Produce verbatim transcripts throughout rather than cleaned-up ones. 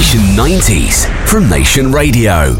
Nation nineties from Nation Radio.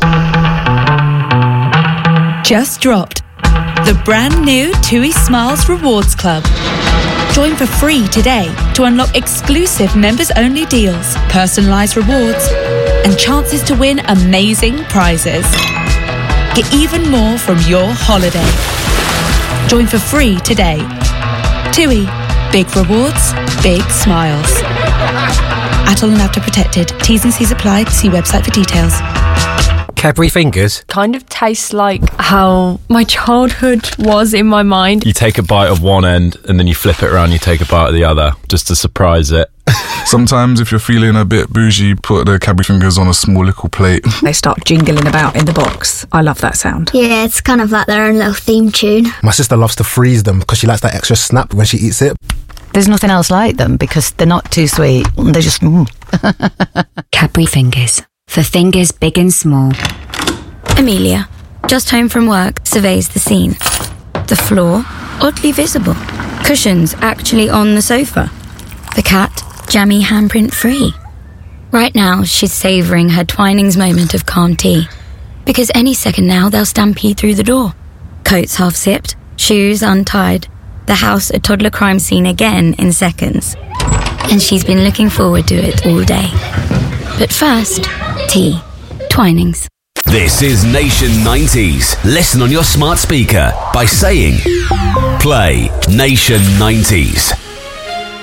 Just dropped the brand new TUI Smiles Rewards Club. Join for free today to unlock exclusive members-only deals, personalised rewards, and chances to win amazing prizes. Get even more from your holiday. Join for free today. TUI. Big rewards, big smiles. Atoll and Apta protected. T's and C's apply. See website for details. Cadbury Fingers kind of tastes like how my childhood was in my mind. You take a bite of one end and then you flip it around, you take a bite of the other just to surprise it. Sometimes if you're feeling a bit bougie, put the Cadbury Fingers on a small little plate. They start jingling about in the box. I love that sound. Yeah, it's kind of like their own little theme tune. My sister loves to freeze them because she likes that extra snap when she eats it. There's nothing else like them because they're not too sweet. They're just... Mm. Cadbury Fingers. For fingers big and small. Amelia, just home from work, surveys the scene. The floor, oddly visible. Cushions actually on the sofa. The cat, jammy handprint free. Right now, she's savouring her Twinings moment of calm tea. Because any second now, they'll stampede through the door. Coats half zipped, shoes untied. The house a toddler crime scene again in seconds. And she's been looking forward to it all day. But first, tea. Twinings. This is Nation nineties. Listen on your smart speaker by saying, play Nation nineties.